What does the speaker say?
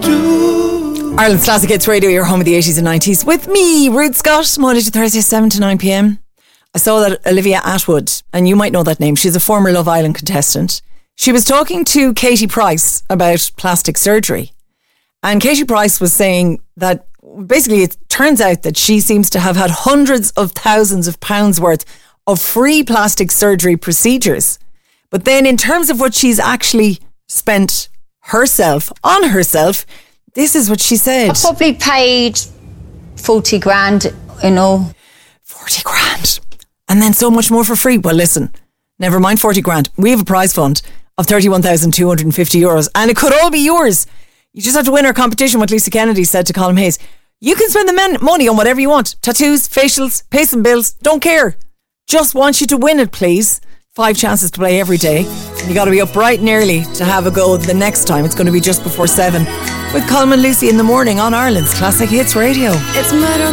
Ireland's Classic Hits Radio, your home of the 80s and 90s. With me, Ruth Scott, Monday to Thursday, 7 to 9 p.m. I saw that Olivia Atwood, and you might know that name. She's a former Love Island contestant. She was talking to Katie Price about plastic surgery. And Katie Price was saying that basically it turns out that she seems to have had hundreds of thousands of pounds worth of free plastic surgery procedures. But then in terms of what she's actually spent herself, on herself, this is what she said. I probably paid 40 grand in all. 40 grand. And then so much more for free. Well, listen, never mind 40 grand. We have a prize fund of 31,250 euros and it could all be yours. You just have to win our competition, what Lisa Kennedy said to Colm Hayes. You can spend the money on whatever you want. Tattoos, facials, pay some bills. Don't care. Just want you to win it, please. 5 chances to play every day. And you got to be up bright and early to have a go the next time. It's going to be just before 7 with Colm and Lucy in the morning on Ireland's Classic Hits Radio. It's murder.